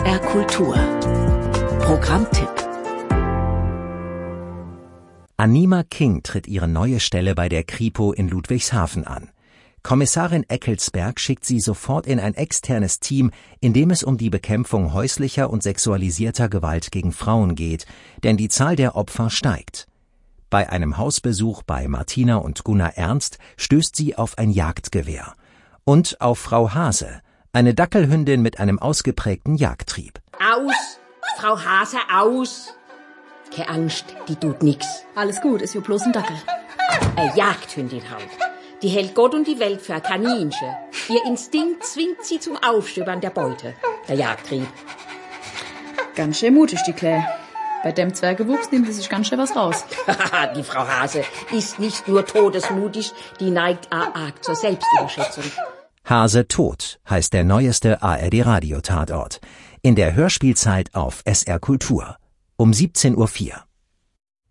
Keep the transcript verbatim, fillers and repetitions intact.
R Kultur Programmtipp. Anima King tritt ihre neue Stelle bei der Kripo in Ludwigshafen an. Kommissarin Eckelsberg schickt sie sofort in ein externes Team, in dem es um die Bekämpfung häuslicher und sexualisierter Gewalt gegen Frauen geht, denn die Zahl der Opfer steigt. Bei einem Hausbesuch bei Martina und Gunnar Ernst stößt sie auf ein Jagdgewehr. Und auf Frau Hase, eine Dackelhündin mit einem ausgeprägten Jagdtrieb. Aus! Frau Hase, aus! Keine Angst, die tut nix. Alles gut, ist ja bloß ein Dackel. Eine Jagdhündin halt. Die hält Gott und die Welt für ein Kaninchen. Ihr Instinkt zwingt sie zum Aufstöbern der Beute. Der Jagdtrieb. Ganz schön mutig, die Claire. Bei dem Zwergewuchs nimmt sie sich ganz schön was raus. Die Frau Hase ist nicht nur todesmutig, die neigt auch arg zur Selbstüberschätzung. Hase tot heißt der neueste A R D-Radio-Tatort. In der Hörspielzeit auf S R Kultur. Um siebzehn Uhr vier.